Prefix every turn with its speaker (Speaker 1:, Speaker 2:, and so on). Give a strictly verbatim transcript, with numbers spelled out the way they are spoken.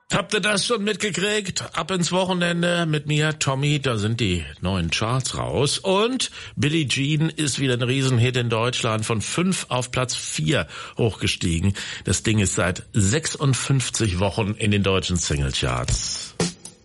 Speaker 1: Habt ihr das schon mitgekriegt? Ab ins Wochenende mit mir, Tommy, da sind die neuen Charts raus. Und Billie Jean ist wieder ein Riesenhit in Deutschland, von fünf auf Platz vier hochgestiegen. Das Ding ist seit sechsundfünfzig Wochen in den deutschen Singlecharts.